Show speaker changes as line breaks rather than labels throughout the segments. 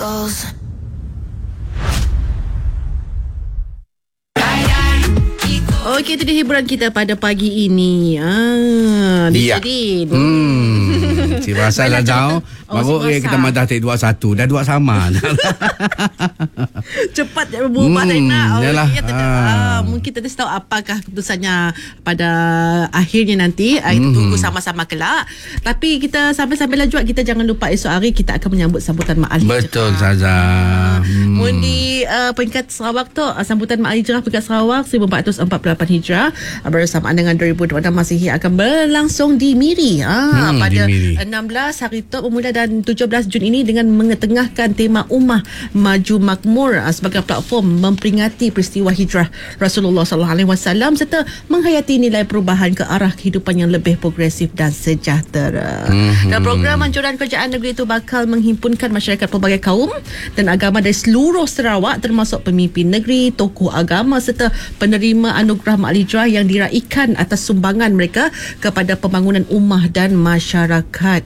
Okey, itu dia hiburan kita pada pagi ini. Dijadiin.
Cik Pasal dah tahu. Baru kita madah take 2-1. Dah 2 sama.
Cepat je berubah tak nak.
Yalah.
Mungkin kita tahu apakah keputusannya pada akhirnya nanti. Kita tunggu sama-sama kelak. Tapi kita sambil-sambil juga kita jangan lupa esok hari kita akan menyambut sambutan Mak Ali.
Betul Saza.
Di peringkat Sarawak tu, sambutan Mak Ali Hijrah peringkat Sarawak 1448 Hijrah bersamaan dengan 2026 Masihi akan berlangsung di Miri. Pada
di Miri.
16 hari tu bermula dan 17 Jun ini dengan mengetengahkan tema Ummah Maju Makmur sebagai platform memperingati peristiwa hijrah Rasulullah SAW serta menghayati nilai perubahan ke arah kehidupan yang lebih progresif dan sejahtera. Dan program anjuran kerajaan negeri itu bakal menghimpunkan masyarakat pelbagai kaum dan agama dari seluruh Sarawak termasuk pemimpin negeri, tokoh agama serta penerima anugerah Mak Ali Hijrah yang diraikan atas sumbangan mereka kepada pembangunan ummah dan masyarakat.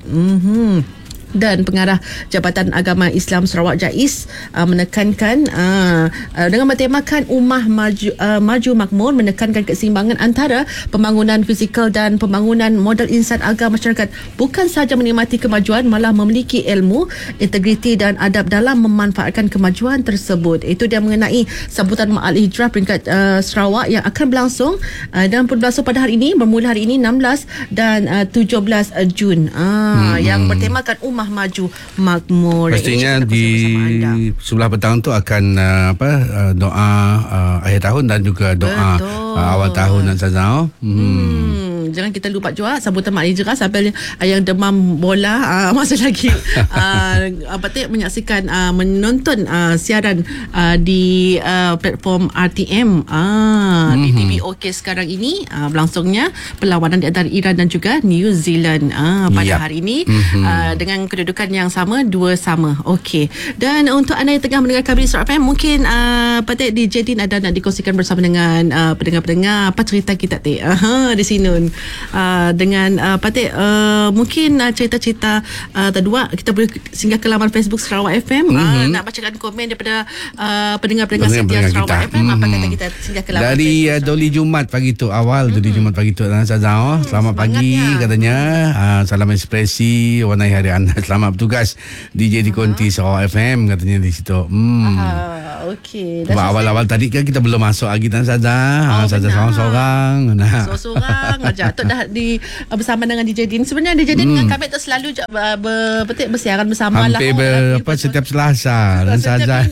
Dan pengarah Jabatan Agama Islam Sarawak JAIS menekankan dengan bertemakan Ummah Maju Makmur, menekankan keseimbangan antara pembangunan fizikal dan pembangunan modal insan agar masyarakat bukan sahaja menikmati kemajuan, malah memiliki ilmu, integriti dan adab dalam memanfaatkan kemajuan tersebut. Itu dia mengenai sambutan Mak Ali Hijrah peringkat Sarawak yang akan berlangsung dan berlangsung pada hari ini, bermula hari ini 16 dan 17 Jun yang bertemakan Ummah Maju Makmur.
Pastinya di sebelah petang tu akan doa akhir tahun dan juga doa awal tahun dan Saza.
Jangan kita lupa juga sambutan Mak Ali Hijrah sampai yang demam bola masih lagi menyaksikan menonton siaran di platform RTM di TVOK sekarang ini berlangsungnya perlawanan di antara Iran dan juga New Zealand pada hari ini dengan kedudukan yang sama 2-2. Okey. Dan untuk anda yang tengah mendengar kami di Surat FM, mungkin DJ Din ada nak dikongsikan bersama dengan pendengar-pendengar apa cerita kita di sini dengan mungkin cerita-cerita terdua kita boleh singgah ke laman Facebook Sarawak FM nak bacakan komen daripada pendengar-pendengar setia Sarawak FM. Apa kata kita singgah ke laman
dari
Facebook
Doli Jumat pagi tu Doli Jumat pagi tu Saza. Selamat pagi katanya. Salam ekspresi warnai hari anda. Selamat bertugas DJ di Konti Sarawak FM katanya di situ.
Okey.
Awal-awal tadi kan kita belum masuk lagi Saza. Saza seorang-seorang.
Seorang aja tu dah bersama dengan DJ Din. Sebenarnya DJ Din dengan kami tu selalu bersiaran bersama
hampir setiap Selasa dan Saza.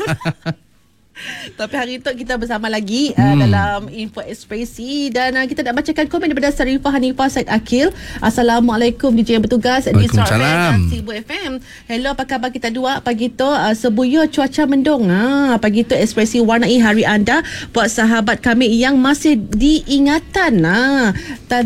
Tapi hari itu kita bersama lagi dalam Info Ekspresi dan kita nak bacakan komen daripada Sarifah Hanifah Said Akil. Assalamualaikum DJ yang bertugas di Sarawak Sibu FM. Hello, apa khabar kita dua pagi tu? Sebuya cuaca mendung. Pagi tu ekspresi warnai hari anda buat sahabat kami yang masih diingatan.